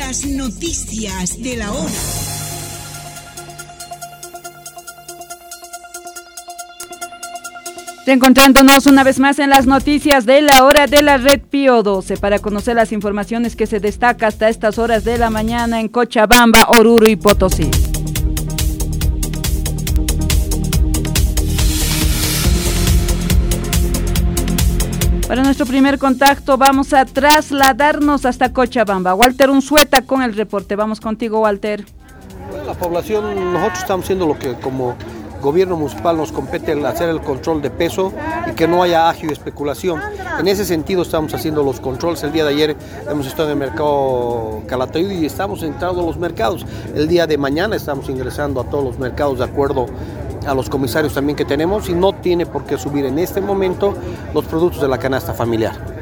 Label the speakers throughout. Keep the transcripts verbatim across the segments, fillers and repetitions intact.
Speaker 1: las noticias de la hora.
Speaker 2: Reencontrándonos una vez más en las noticias de la hora de la red Pío doce para conocer las informaciones que se destaca hasta estas horas de la mañana en Cochabamba, Oruro y Potosí. Para nuestro primer contacto vamos a trasladarnos hasta Cochabamba. Walter Unzueta con el reporte. Vamos contigo, Walter.
Speaker 3: La población, nosotros estamos haciendo lo que como gobierno municipal nos compete, el hacer el control de peso y que no haya agio y especulación. En ese sentido estamos haciendo los controles. El día de ayer hemos estado en el mercado Calatayud y estamos entrando a los mercados. El día de mañana estamos ingresando a todos los mercados de acuerdo a los comisarios también que tenemos, y no tiene por qué subir en este momento los productos de la canasta familiar.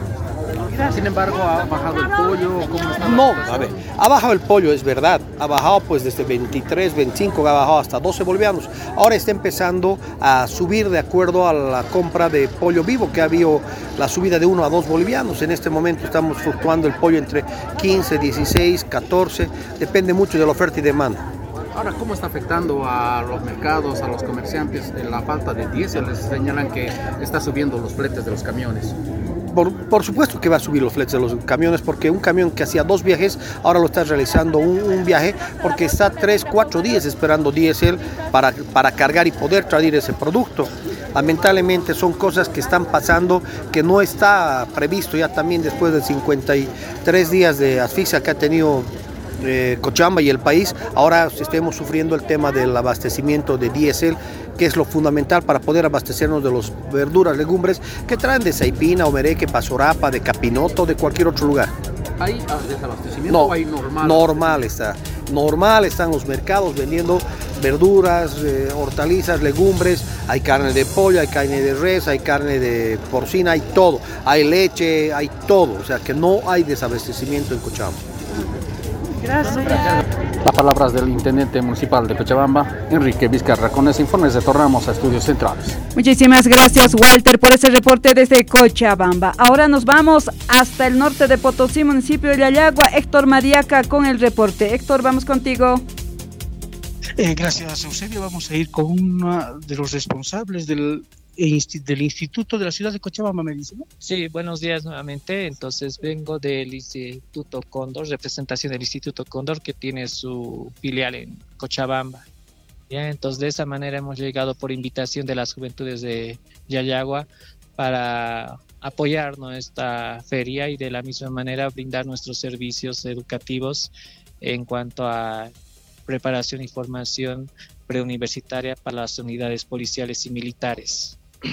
Speaker 4: Sin embargo, ¿ha bajado el pollo? ¿Cómo está?
Speaker 3: No, a ver, ha bajado el pollo, es verdad, ha bajado pues desde veintitrés, veinticinco, ha bajado hasta doce bolivianos. Ahora está empezando a subir de acuerdo a la compra de pollo vivo, que ha habido la subida de uno a dos bolivianos. En este momento estamos fluctuando el pollo entre quince, dieciséis, catorce, depende mucho de la oferta y demanda.
Speaker 4: Ahora, ¿cómo está afectando a los mercados, a los comerciantes, la falta de diésel? Les señalan que está subiendo los fletes de los camiones.
Speaker 3: Por, por supuesto que va a subir los fletes de los camiones, porque un camión que hacía dos viajes, ahora lo está realizando un, un viaje, porque está tres, cuatro días esperando diésel para, para cargar y poder traer ese producto. Lamentablemente son cosas que están pasando, que no está previsto ya también después de cincuenta y tres días de asfixia que ha tenido Eh, Cochabamba y el país. Ahora estemos sufriendo el tema del abastecimiento de diésel, que es lo fundamental para poder abastecernos de las verduras, legumbres que traen de Saipina, Omereque, Pasorapa, de Capinoto, de cualquier otro lugar.
Speaker 4: ¿Hay desabastecimiento
Speaker 3: no,
Speaker 4: o hay normal?
Speaker 3: Normal está. Normal están los mercados vendiendo verduras, eh, hortalizas, legumbres, hay carne de pollo, hay carne de res, hay carne de porcina, hay todo. Hay leche, hay todo. O sea que no hay desabastecimiento en Cochabamba.
Speaker 2: Gracias.
Speaker 4: Las palabras del intendente municipal de Cochabamba, Enrique Vizcarra. Con ese informe retornamos a Estudios Centrales.
Speaker 2: Muchísimas gracias, Walter, por ese reporte desde Cochabamba. Ahora nos vamos hasta el norte de Potosí, municipio de Yayagua. Héctor Mariaca con el reporte. Héctor, vamos contigo.
Speaker 5: Eh, gracias, Eusebio. Vamos a ir con uno de los responsables del del Instituto de la Ciudad de Cochabamba, me dice, ¿no?
Speaker 6: Sí, buenos días nuevamente. Entonces vengo del Instituto Cóndor, representación del Instituto Cóndor, que tiene su filial en Cochabamba. Ya, entonces de esa manera hemos llegado por invitación de las juventudes de Yayagua para apoyar esta feria y de la misma manera brindar nuestros servicios educativos en cuanto a preparación y formación preuniversitaria para las unidades policiales y militares.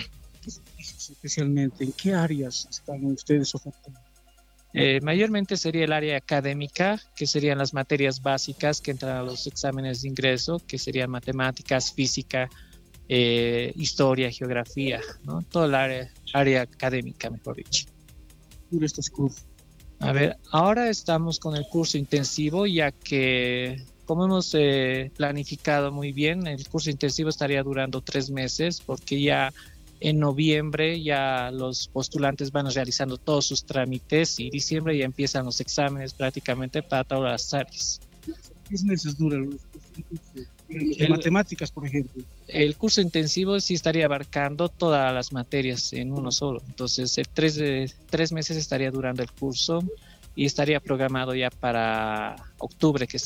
Speaker 5: Especialmente, ¿en qué áreas están ustedes ofertando?
Speaker 6: Eh, mayormente sería el área académica, que serían las materias básicas que entran a los exámenes de ingreso, que serían matemáticas, física, eh, historia, geografía, ¿no? Todo el área, área académica, mejor dicho.
Speaker 5: ¿Dura estos cursos?
Speaker 6: A ver, ahora estamos con el curso intensivo, ya que como hemos eh, planificado muy bien, el curso intensivo estaría durando tres meses, porque ya en noviembre ya los postulantes van realizando todos sus trámites y diciembre ya empiezan los exámenes prácticamente para todas las áreas.
Speaker 5: ¿Qué meses dura el curso? De matemáticas, por ejemplo.
Speaker 6: El curso intensivo sí estaría abarcando todas las materias en uno solo. Entonces, el tres, de, tres meses estaría durando el curso y estaría programado ya para octubre, que